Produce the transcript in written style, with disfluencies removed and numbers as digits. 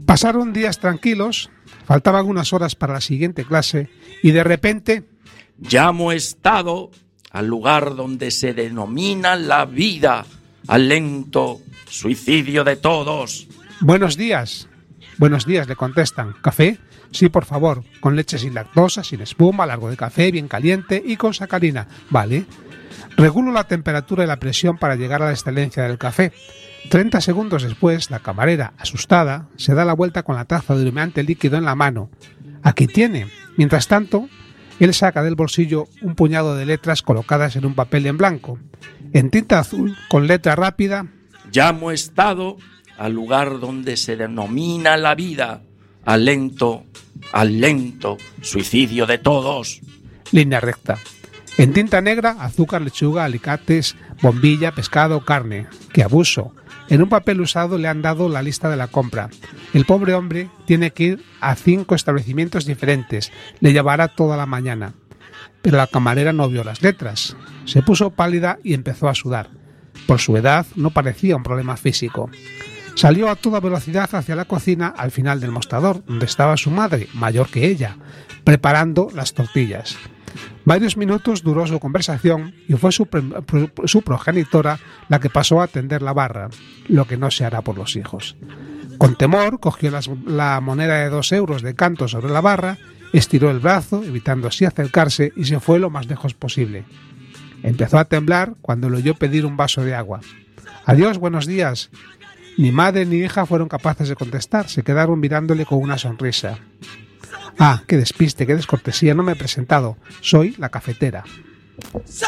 Pasaron días tranquilos, faltaban unas horas para la siguiente clase y de repente... Llamo estado al lugar donde se denomina la vida, al lento suicidio de todos. Buenos días, le contestan. ¿Café? Sí, por favor, con leche sin lactosa, sin espuma, largo de café, bien caliente y con sacarina. Vale. Regulo la temperatura y la presión para llegar a la excelencia del café. 30 segundos después, la camarera, asustada, se da la vuelta con la taza de humeante líquido en la mano. Aquí tiene. Mientras tanto, él saca del bolsillo un puñado de letras colocadas en un papel en blanco. En tinta azul, con letra rápida... Llamo estado al lugar donde se denomina la vida, al lento suicidio de todos. Línea recta. En tinta negra, azúcar, lechuga, alicates, bombilla, pescado, carne. ¡Qué abuso! En un papel usado le han dado la lista de la compra. El pobre hombre tiene que ir a 5 establecimientos diferentes. Le llevará toda la mañana. Pero la camarera no vio las letras. Se puso pálida y empezó a sudar. Por su edad no parecía un problema físico. Salió a toda velocidad hacia la cocina al final del mostrador, donde estaba su madre, mayor que ella, preparando las tortillas. Varios minutos duró su conversación y fue su progenitora la que pasó a atender la barra, lo que no se hará por los hijos. Con temor cogió la moneda de 2 euros de canto sobre la barra, estiró el brazo, evitando así acercarse, y se fue lo más lejos posible. Empezó a temblar cuando le oyó pedir un vaso de agua. «Adiós, buenos días». Ni madre ni hija fueron capaces de contestar, se quedaron mirándole con una sonrisa. «Ah, qué despiste, qué descortesía, no me he presentado. Soy la cafetera».